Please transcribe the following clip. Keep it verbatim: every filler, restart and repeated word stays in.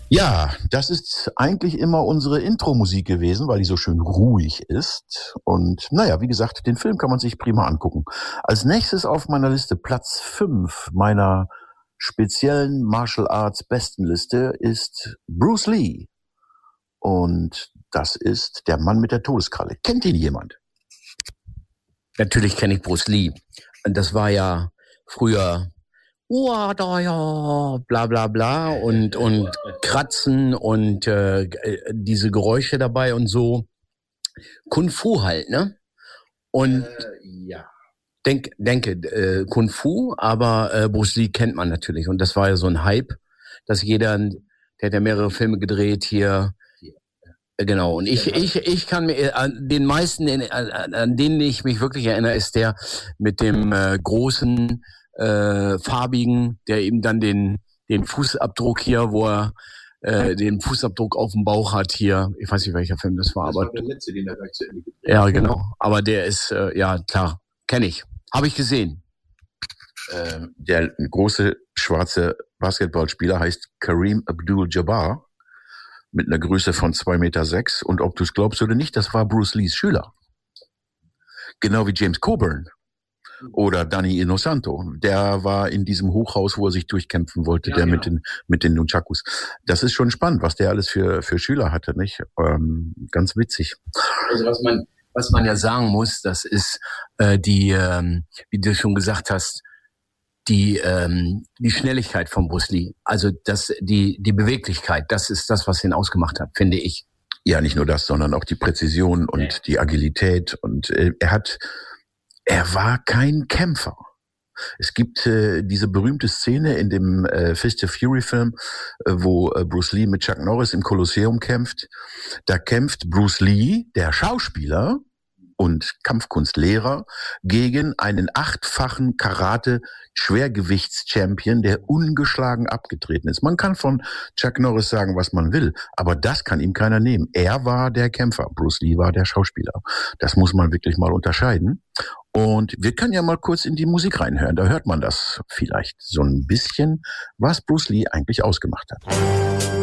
Ja, das ist eigentlich immer unsere Intro-Musik gewesen, weil die so schön ruhig ist. Und naja, wie gesagt, den Film kann man sich prima angucken. Als nächstes auf meiner Liste Platz fünf meiner speziellen Martial Arts Bestenliste ist Bruce Lee. Und das ist der Mann mit der Todeskralle. Kennt ihn jemand? Natürlich kenne ich Bruce Lee. Und das war ja früher Uah, da ja, bla bla bla und und Kratzen und äh, diese Geräusche dabei und so. Kung Fu halt, ne? Und äh, ja. Denk, denke, äh, Kung Fu, aber äh, Bruce Lee kennt man natürlich. Und das war ja so ein Hype, dass jeder, der hat ja mehrere Filme gedreht hier. Genau, und ich ich ich kann mir an den meisten, an, an denen ich mich wirklich erinnere, ist der mit dem äh, großen äh, farbigen, der eben dann den den Fußabdruck hier, wo er äh, den Fußabdruck auf dem Bauch hat hier. Ich weiß nicht, welcher Film das war, das aber war der letzte, den er gleich zu Ende gedreht hat. Ja, genau. Aber der ist äh, ja klar, kenne ich, habe ich gesehen. Äh, der große schwarze Basketballspieler heißt Kareem Abdul-Jabbar. Mit einer Größe von zwei Meter sechs. Und ob du es glaubst oder nicht, das war Bruce Lees Schüler. Genau wie James Coburn oder Danny Inosanto. Der war in diesem Hochhaus, wo er sich durchkämpfen wollte, ja, der genau. mit den mit den Nunchakus. Das ist schon spannend, was der alles für für Schüler hatte, nicht? Ähm, ganz witzig. Also was man was man ja sagen muss, das ist äh, die, ähm, wie du schon gesagt hast, die ähm, die Schnelligkeit von Bruce Lee, also das die die Beweglichkeit, das ist das, was ihn ausgemacht hat, finde ich. Ja, nicht nur das, sondern auch die Präzision und ja. die Agilität und äh, er hat er war kein Kämpfer. Es gibt äh, diese berühmte Szene in dem äh, Fist of Fury Film, äh, wo äh, Bruce Lee mit Chuck Norris im Kolosseum kämpft. Da kämpft Bruce Lee, der Schauspieler und Kampfkunstlehrer, gegen einen achtfachen Karate-Schwergewichts-Champion, der ungeschlagen abgetreten ist. Man kann von Chuck Norris sagen, was man will, aber das kann ihm keiner nehmen. Er war der Kämpfer, Bruce Lee war der Schauspieler. Das muss man wirklich mal unterscheiden. Und wir können ja mal kurz in die Musik reinhören. Da hört man das vielleicht so ein bisschen, was Bruce Lee eigentlich ausgemacht hat.